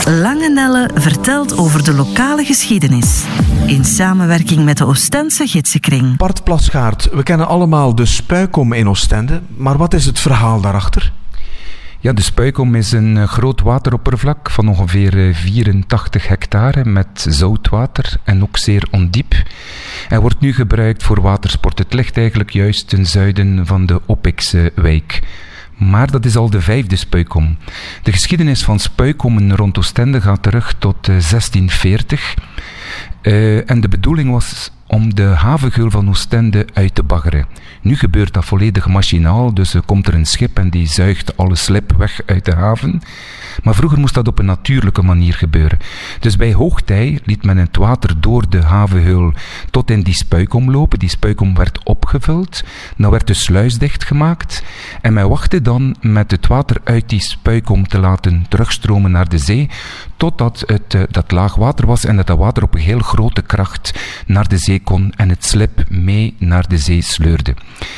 Lange Nelle vertelt over de lokale geschiedenis. In samenwerking met de Oostense Gidsenkring. Bart Plasgaard, we kennen allemaal de Spuikom in Oostende. Maar wat is het verhaal daarachter? Ja, de Spuikom is een groot wateroppervlak van ongeveer 84 hectare met zoutwater en ook zeer ondiep. Hij wordt nu gebruikt voor watersport. Het ligt eigenlijk juist ten zuiden van de Oppikse wijk. Maar dat is al de 5e Spuikom. De geschiedenis van Spuikommen rond Oostende gaat terug tot 1640. En de bedoeling was om de havengeul van Oostende uit te baggeren. Nu gebeurt dat volledig machinaal, dus er komt er een schip en die zuigt alle slip weg uit de haven. Maar vroeger moest dat op een natuurlijke manier gebeuren. Dus bij hoogtij liet men het water door de havengeul tot in die Spuikom lopen. Die Spuikom werd opgevuld, dan werd de sluis dichtgemaakt en men wachtte dan met het water uit die Spuikom te laten terugstromen naar de zee, totdat dat laag water was en dat water op een heel grote kracht naar de zee kon en het slip mee naar de zee sleurde.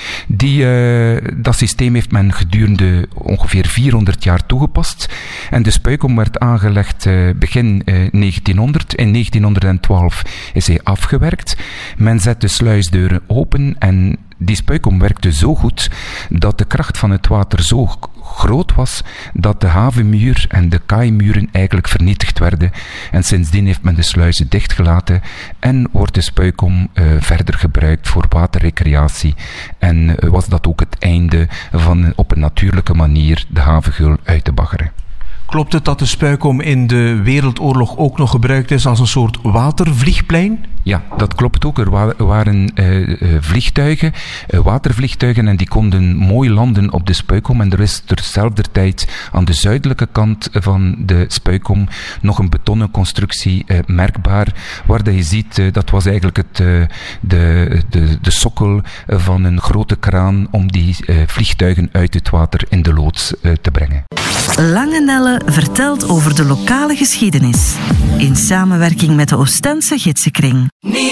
Dat systeem heeft men gedurende ongeveer 400 jaar toegepast. En de Spuikom werd aangelegd begin 1900. In 1912 is hij afgewerkt. Men zet de sluisdeuren open en die Spuikom werkte zo goed dat de kracht van het water zo groot was dat de havenmuur en de kaaimuren eigenlijk vernietigd werden. En sindsdien heeft men de sluizen dichtgelaten en wordt de Spuikom verder gebruikt voor waterrecreatie. En was dat ook het einde van op een natuurlijke manier de havengeul uit te baggeren. Klopt het dat de Spuikom in de Wereldoorlog ook nog gebruikt is als een soort watervliegplein? Ja, dat klopt ook. Er waren vliegtuigen, watervliegtuigen, en die konden mooi landen op de Spuikom. En er is terzelfde tijd aan de zuidelijke kant van de Spuikom nog een betonnen constructie merkbaar, waar dat je ziet, dat was eigenlijk de sokkel van een grote kraan om die vliegtuigen uit het water in de loods te brengen. Lange Nelle vertelt over de lokale geschiedenis. In samenwerking met de Oostense Gidsenkring.